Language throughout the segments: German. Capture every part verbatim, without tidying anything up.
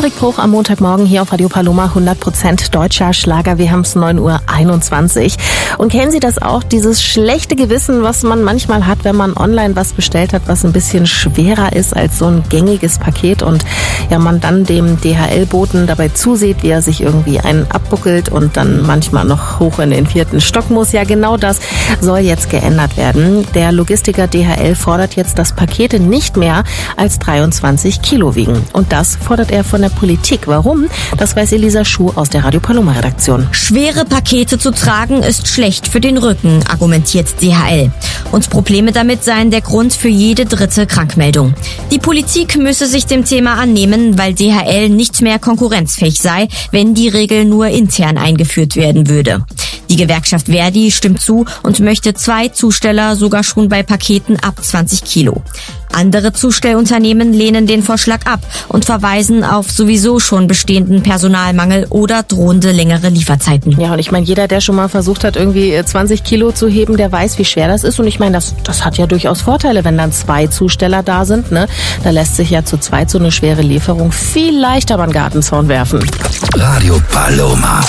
Hendrik Bruch am Montagmorgen hier auf Radio Paloma, hundert Prozent deutscher Schlager. Wir haben es neun Uhr einundzwanzig. Und kennen Sie das auch, dieses schlechte Gewissen, was man manchmal hat, wenn man online was bestellt hat, was ein bisschen schwerer ist als so ein gängiges Paket und ja, man dann dem D H L-Boten dabei zusieht, wie er sich irgendwie einen abbuckelt und dann manchmal noch hoch in den vierten Stock muss. Ja, genau das soll jetzt geändert werden. Der Logistiker D H L fordert jetzt, dass Pakete nicht mehr als dreiundzwanzig Kilo wiegen. Und das fordert er von der Politik. Warum? Das weiß Elisa Schuh aus der Radio Paloma Redaktion. Schwere Pakete zu tragen ist schlecht für den Rücken, argumentiert D H L. Und Probleme damit seien der Grund für jede dritte Krankmeldung. Die Politik müsse sich dem Thema annehmen, weil D H L nicht mehr konkurrenzfähig sei, wenn die Regel nur intern eingeführt werden würde. Die Gewerkschaft Verdi stimmt zu und möchte zwei Zusteller sogar schon bei Paketen ab zwanzig Kilo. Andere Zustellunternehmen lehnen den Vorschlag ab und verweisen auf sowieso schon bestehenden Personalmangel oder drohende längere Lieferzeiten. Ja, und ich meine, jeder, der schon mal versucht hat, irgendwie zwanzig Kilo zu heben, der weiß, wie schwer das ist. Und ich meine, das, das hat ja durchaus Vorteile, wenn dann zwei Zusteller da sind. Ne? Da lässt sich ja zu zweit so eine schwere Lieferung viel leichter über den Gartenzaun werfen. Radio Paloma.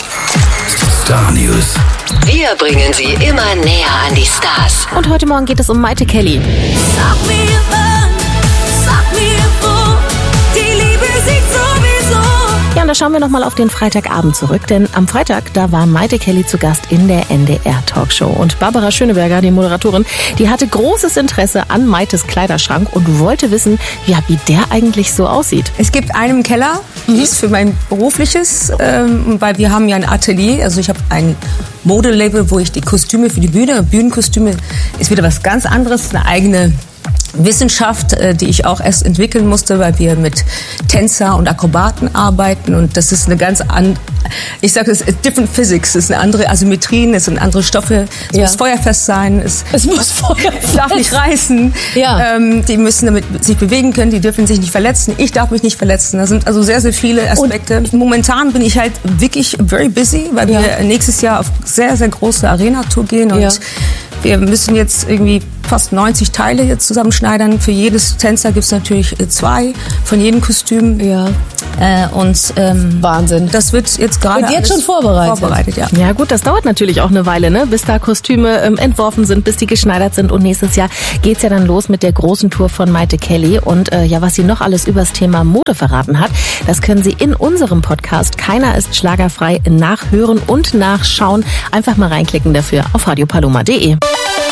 Star News. Wir bringen sie immer näher an die Stars. Und heute Morgen geht es um Mayte Kelly. Sag mir wann, sag mir wo, die Liebe siegt sowieso. Ja, und da schauen wir nochmal auf den Freitagabend zurück, denn am Freitag, da war Mayte Kelly zu Gast in der N D R-Talkshow. Und Barbara Schöneberger, die Moderatorin, die hatte großes Interesse an Maytes Kleiderschrank und wollte wissen, ja, wie der eigentlich so aussieht. Es gibt einen im Keller, mhm. die ist für mein berufliches, ähm, weil wir haben ja ein Atelier, also ich habe ein Modelabel, wo ich die Kostüme für die Bühne, Bühnenkostüme ist wieder was ganz anderes, eine eigene Wissenschaft, die ich auch erst entwickeln musste, weil wir mit Tänzer und Akrobaten arbeiten und das ist eine ganz andere, ich sage es, different physics, es sind andere Asymmetrien, es sind andere Stoffe, es ja. muss feuerfest sein, es, es muss feuerfest. darf nicht reißen, ja. ähm, die müssen damit sich bewegen können, die dürfen sich nicht verletzen, ich darf mich nicht verletzen, das sind also sehr, sehr viele Aspekte. Und momentan bin ich halt wirklich very busy, weil ja. wir nächstes Jahr auf sehr, sehr große Arena-Tour gehen und ja. wir müssen jetzt irgendwie fast neunzig Teile jetzt zusammenschneidern. Für jedes Tänzer gibt es natürlich zwei von jedem Kostüm. Ja. Äh, und ähm, Wahnsinn. Das wird jetzt gerade und jetzt schon vorbereitet. vorbereitet ja. ja gut, das dauert natürlich auch eine Weile, ne? Bis da Kostüme ähm, entworfen sind, bis die geschneidert sind. Und nächstes Jahr geht's ja dann los mit der großen Tour von Mayte Kelly. Und äh, ja, was sie noch alles übers Thema Mode verraten hat, das können Sie in unserem Podcast Keiner ist schlagerfrei nachhören und nachschauen. Einfach mal reinklicken dafür auf radio paloma punkt de.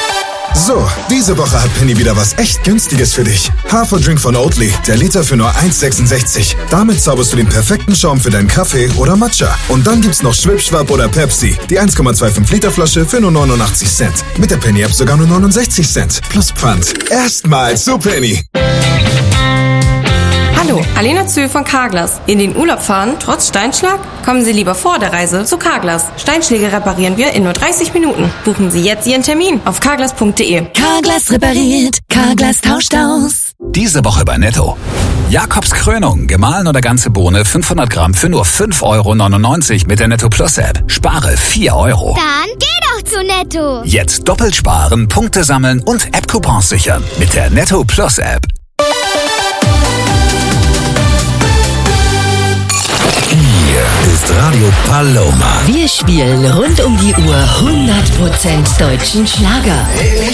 So, diese Woche hat Penny wieder was echt Günstiges für dich. Haferdrink von Oatly, der Liter für nur eins Komma sechsundsechzig. Damit zauberst du den perfekten Schaum für deinen Kaffee oder Matcha. Und dann gibt's noch Schwipschwapp oder Pepsi, die eins Komma fünfundzwanzig Liter Flasche für nur neunundachtzig Cent. Mit der Penny-App sogar nur neunundsechzig Cent. Plus Pfand. Erstmals zu Penny. Hallo, Alena Zöhl von Carglass. In den Urlaub fahren, trotz Steinschlag? Kommen Sie lieber vor der Reise zu Carglass. Steinschläge reparieren wir in nur dreißig Minuten. Buchen Sie jetzt Ihren Termin auf carglass punkt de. Carglass repariert, Carglass tauscht aus. Diese Woche bei Netto. Jakobs Krönung, gemahlen oder ganze Bohne, fünfhundert Gramm für nur fünf Euro neunundneunzig mit der Netto Plus App. Spare vier Euro. Dann geh doch zu Netto. Jetzt doppelt sparen, Punkte sammeln und App-Coupons sichern mit der Netto Plus App. Hier ist Radio Paloma. Wir spielen rund um die Uhr hundert Prozent deutschen Schlager.